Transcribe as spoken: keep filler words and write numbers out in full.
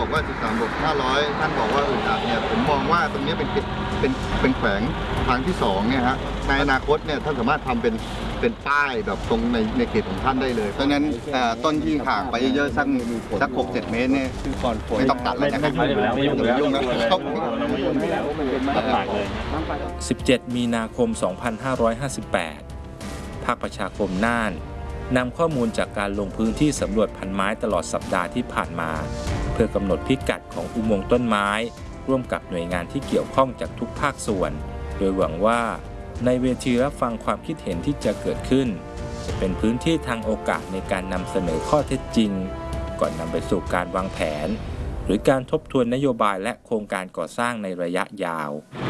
บอกว่าสิบสามบวกห้าร้อยท่านบอกว่าอึดอัดเนี่ยผมมองว่าตรงนี้เป็นเป็นเป็นแขวงทางที่สองเนี่ยฮะในอนาคตเนี่ยท่านสามารถทำเป็นเป็นป้ายแบบตรงในในเขตของท่านได้เลยเพราะฉะนั้นต้นที่ห่างไปเยอะๆสักสักหกเจ็ดเมตรเนี่ยไม่ต้องตัดแล้วนะครับไม่ยุ่งแล้วสิบเจ็ดมีนาคมสองพันห้าร้อยห้าสิบแปดภาคประชาคมน่านนำข้อมูลจากการลงพื้นที่สำรวจพันไม้ตลอดสัปดาห์ที่ผ่านมาเพื่อกำหนดพิกัดของอุโมงค์ต้นไม้ร่วมกับหน่วยงานที่เกี่ยวข้องจากทุกภาคส่วนโดยหวังว่าในเวทีรับฟังความคิดเห็นที่จะเกิดขึ้นจะเป็นพื้นที่ทางโอกาสในการนำเสนอข้อเท็จจริงก่อนนำไปสู่การวางแผนหรือการทบทวนนโยบายและโครงการก่อสร้างในระยะยาว